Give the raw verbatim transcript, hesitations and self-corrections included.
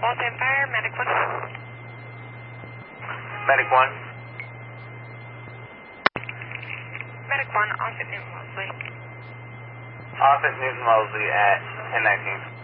Waltham Fire, Medic one. Medic one. Medic one, Offit Newton Wellesley. Offit Newton Wellesley at ten nineteen.